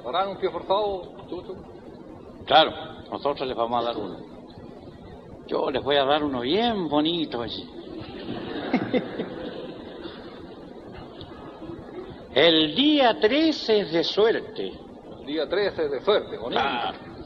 ¿Harán un pie forzado, Chucho? Claro, nosotros les vamos a dar uno. Yo les voy a dar uno bien bonito allí. El día 13 es de suerte. El día 13 de suerte, bonito. Claro.